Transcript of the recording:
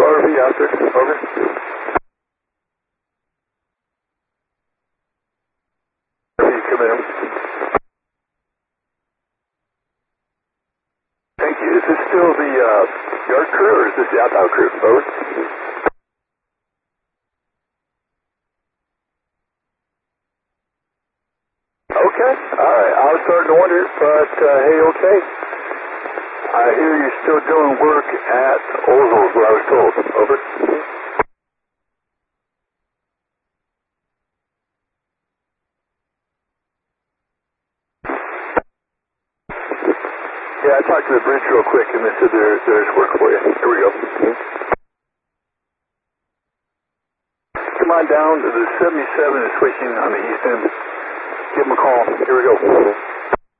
RV out there. Over. RV, come in. Thank you. Is this still the yard crew or is this the outbound crew? Over. Okay. All right. I was starting to wonder, but hey, okay. I hear you're still doing work at Orville's, what I was told. Over. Yeah, I talked to the bridge real quick, and they said there's work for you. Here we go. Come on down to the 77 is switching on the east end. Give them a call. Here we go.